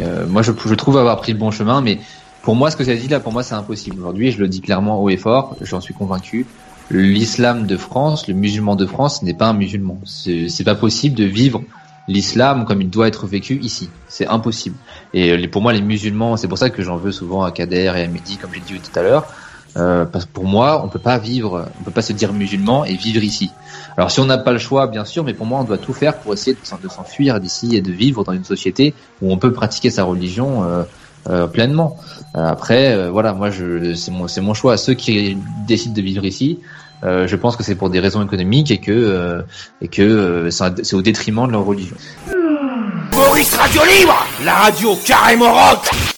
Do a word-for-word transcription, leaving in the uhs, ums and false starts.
euh, moi, je, je trouve avoir pris le bon chemin, mais pour moi, ce que tu as dit là, pour moi, c'est impossible. Aujourd'hui, je le dis clairement haut et fort, j'en suis convaincu. L'islam de France, le musulman de France n'est pas un musulman. C'est, c'est pas possible de vivre l'islam comme il doit être vécu ici. C'est impossible. Et les, pour moi, les musulmans, c'est pour ça que j'en veux souvent à Kader et à Mehdi, comme j'ai dit tout à l'heure. Euh, parce que pour moi, on peut pas vivre, on peut pas se dire musulman et vivre ici. Alors si on n'a pas le choix, bien sûr, mais pour moi, on doit tout faire pour essayer de, de s'enfuir d'ici et de vivre dans une société où on peut pratiquer sa religion euh, euh, pleinement. Euh, après, euh, voilà, moi, je, c'est mon, c'est mon choix. Ceux qui décident de vivre ici, euh, je pense que c'est pour des raisons économiques et que euh, et que euh, c'est, c'est au détriment de leur religion. Maurice Radio Libre, la radio carrément rock.